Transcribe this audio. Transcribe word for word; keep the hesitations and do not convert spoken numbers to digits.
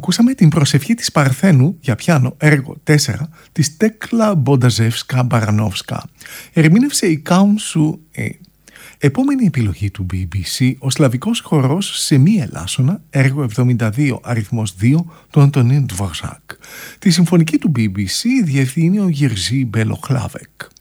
Ακούσαμε την προσευχή της Παρθένου για πιάνο έργο τέσσερα της Τέκλα Μπονταζεύσκα Μπαρανόφσκα. Ερμήνευσε η Κάουνσου Ε. Επόμενη επιλογή του μπι μπι σι, ο σλαβικός χορός σε μη ελάσσονα, έργο εβδομήντα δύο αριθμός δύο του Αντωνίν Ντβορζάκ. Τη συμφωνική του μπι μπι σι διευθύνει ο Γερζί Μπελοχλάβεκ.